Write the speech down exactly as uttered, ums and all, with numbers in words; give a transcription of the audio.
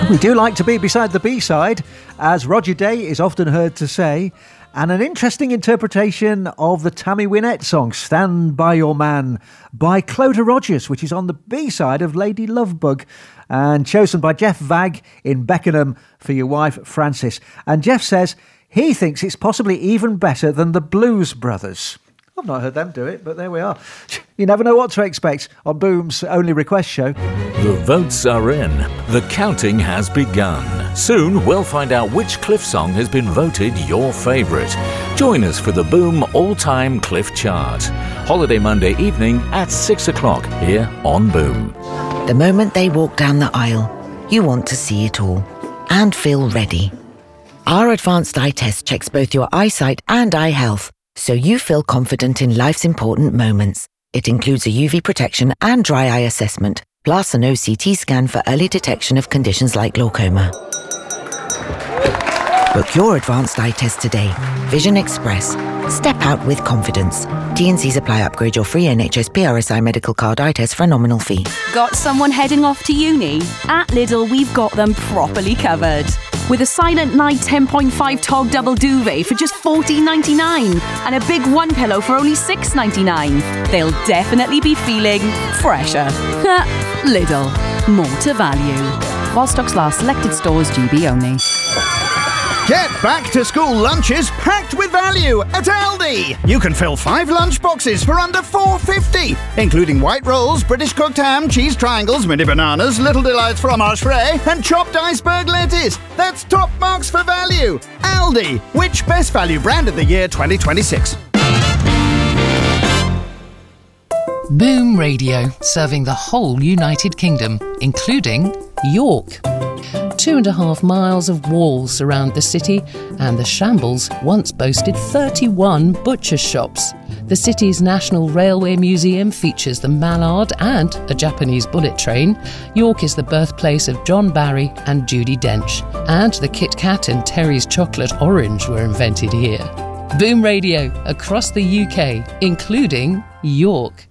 We do like to be beside the B-side, as Roger Day is often heard to say, and an interesting interpretation of the Tammy Wynette song Stand By Your Man by Clodagh Rogers, which is on the B-side of Lady Lovebug, and chosen by Jeff Vag in Beckenham for your wife Frances. And Jeff says he thinks it's possibly even better than the Blues Brothers. I've not heard them do it, but there we are. You never know what to expect on Boom's Only Request show. The votes are in. The counting has begun. Soon we'll find out which Cliff song has been voted your favourite. Join us for the Boom All-Time Cliff Chart. Holiday Monday evening at six o'clock here on Boom. The moment they walk down the aisle, you want to see it all and feel ready. Our advanced eye test checks both your eyesight and eye health, so you feel confident in life's important moments. It includes a U V protection and dry eye assessment, plus an O C T scan for early detection of conditions like glaucoma. Book your advanced eye test today. Vision Express. Step out with confidence. T and Cs apply. Upgrade your free N H S P R S I medical card eye test for a nominal fee. Got someone heading off to uni? At Lidl, we've got them properly covered. With a Silent Night ten point five Tog double duvet for just fourteen ninety-nine and a big one pillow for only six ninety-nine. They'll definitely be feeling fresher. Lidl. More to value. While stocks last, selected stores, G B only. Get back to school lunches packed with value at Aldi. You can fill five lunch boxes for under four fifty, including white rolls, British cooked ham, cheese triangles, mini bananas, little delights fromage frais, and chopped iceberg lettuce. That's top marks for value. Aldi, which best value brand of the year twenty twenty-six? Boom Radio, serving the whole United Kingdom, including York. Two and a half miles of walls surround the city, and the shambles once boasted thirty-one butcher shops. The city's National Railway Museum features the Mallard and a Japanese bullet train. York is the birthplace of John Barry and Judi Dench, and the Kit Kat and Terry's Chocolate Orange were invented here. Boom Radio, across the U K, including York.